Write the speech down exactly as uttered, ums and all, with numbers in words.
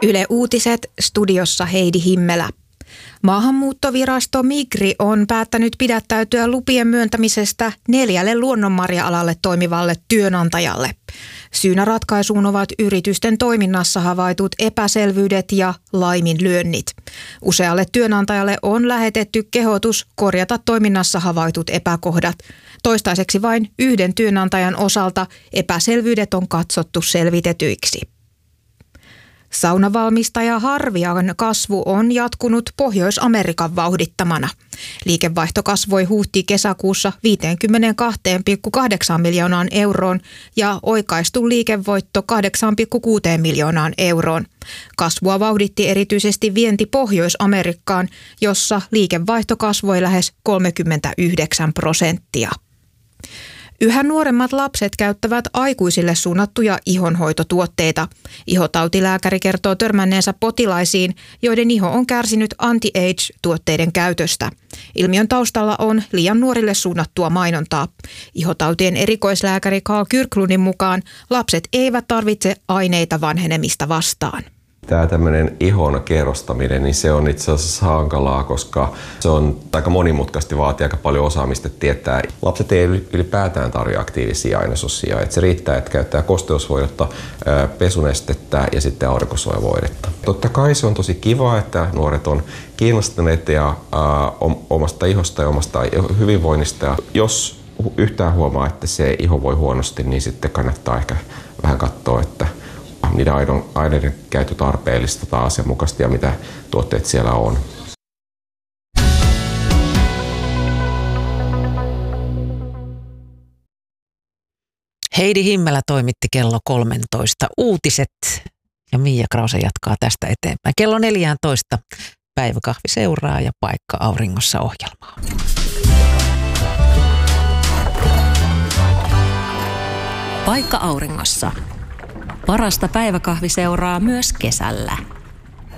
Yle Uutiset, studiossa Heidi Himmelä. Maahanmuuttovirasto Migri on päättänyt pidättäytyä lupien myöntämisestä neljälle luonnonmarja-alalle toimivalle työnantajalle. Syynä ratkaisuun ovat yritysten toiminnassa havaitut epäselvyydet ja laiminlyönnit. Usealle työnantajalle on lähetetty kehotus korjata toiminnassa havaitut epäkohdat. Toistaiseksi vain yhden työnantajan osalta epäselvyydet on katsottu selvitetyiksi. Saunavalmistaja Harvian kasvu on jatkunut Pohjois-Amerikan vauhdittamana. Liikevaihto kasvoi huhti-kesäkuussa viisikymmentäkaksi pilkku kahdeksan miljoonaan euroon ja oikaistu liikevoitto kahdeksan pilkku kuusi miljoonaan euroon. Kasvua vauhditti erityisesti vienti Pohjois-Amerikkaan, jossa liikevaihto kasvoi lähes kolmekymmentäyhdeksän prosenttia. Yhä nuoremmat lapset käyttävät aikuisille suunnattuja ihonhoitotuotteita. Ihotautilääkäri kertoo törmänneensä potilaisiin, joiden iho on kärsinyt anti-age-tuotteiden käytöstä. Ilmiön taustalla on liian nuorille suunnattua mainontaa. Ihotautien erikoislääkäri Carl Kyrklundin mukaan lapset eivät tarvitse aineita vanhenemista vastaan. Tämä tämmöinen ihon kerrostaminen, niin se on itse asiassa hankalaa, koska se on aika monimutkaisesti, vaatii aika paljon osaamista, että tietää. Lapset ei ylipäätään tarvitse aktiivisia ainesosia. Että se riittää, että käyttää kosteusvoidetta, pesunestettä ja sitten aurinkosuojavoidetta. Totta kai se on tosi kiva, että nuoret on kiinnostuneita ja, ää, omasta ihosta ja omasta hyvinvoinnista. Ja jos yhtään huomaa, että se iho voi huonosti, niin sitten kannattaa ehkä vähän katsoa, että niiden aineiden käyttö tarpeellista tai asianmukaista ja mitä tuotteet siellä on. Heidi Himmelä toimitti kello kolmetoista uutiset ja Miia Krause jatkaa tästä eteenpäin. Kello neljätoista päiväkahvi seuraa ja Paikka auringossa ohjelmaa. Paikka auringossa. Parasta päiväkahvi seuraa myös kesällä.